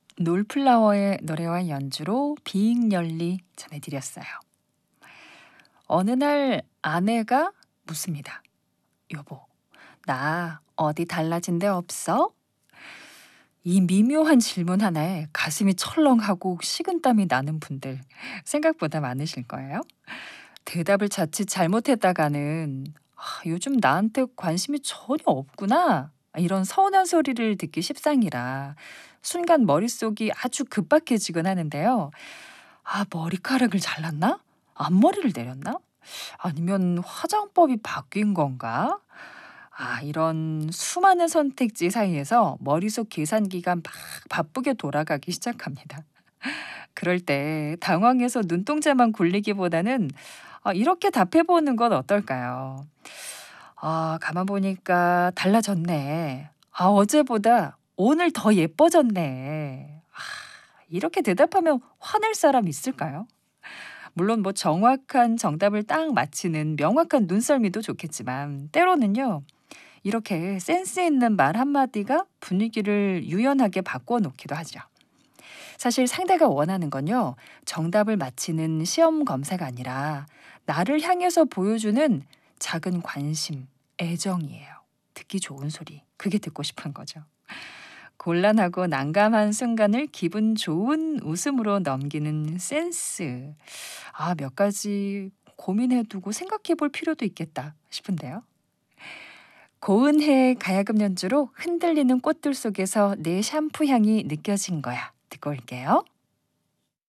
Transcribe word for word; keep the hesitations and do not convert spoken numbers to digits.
놀플라워의 노래와 연주로 비익열리 전해드렸어요. 어느 날 아내가 묻습니다. 여보, 나 어디 달라진 데 없어? 이 미묘한 질문 하나에 가슴이 철렁하고 식은땀이 나는 분들 생각보다 많으실 거예요. 대답을 자칫 잘못했다가는 "아, 요즘 나한테 관심이 전혀 없구나." 이런 서운한 소리를 듣기 십상이라 순간 머릿속이 아주 급박해지곤 하는데요. 아, 머리카락을 잘랐나? 앞머리를 내렸나? 아니면 화장법이 바뀐 건가? 아, 이런 수많은 선택지 사이에서 머릿속 계산기가 막 바쁘게 돌아가기 시작합니다. 그럴 때 당황해서 눈동자만 굴리기보다는 아, 이렇게 답해 보는 건 어떨까요? 아, 가만 보니까 달라졌네. 아, 어제보다 오늘 더 예뻐졌네. 아, 이렇게 대답하면 화낼 사람 있을까요? 물론 뭐 정확한 정답을 딱 맞히는 명확한 눈썰미도 좋겠지만 때로는요. 이렇게 센스 있는 말 한마디가 분위기를 유연하게 바꿔 놓기도 하죠. 사실 상대가 원하는 건요. 정답을 맞히는 시험 검사가 아니라 나를 향해서 보여주는 작은 관심, 애정이에요. 듣기 좋은 소리. 그게 듣고 싶은 거죠. 곤란하고 난감한 순간을 기분 좋은 웃음으로 넘기는 센스. 아, 몇 가지 고민해 두고 생각해 볼 필요도 있겠다 싶은데요. 고은혜의 가야금 연주로 흔들리는 꽃들 속에서 내 샴푸 향이 느껴진 거야. 듣고 올게요.